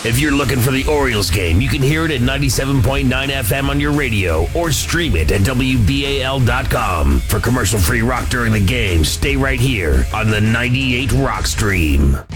If you're looking for the Orioles game, you can hear it at 97.9 FM on your radio or stream it at WBAL.com. For commercial-free rock during the game, stay right here on the 98 Rock Stream.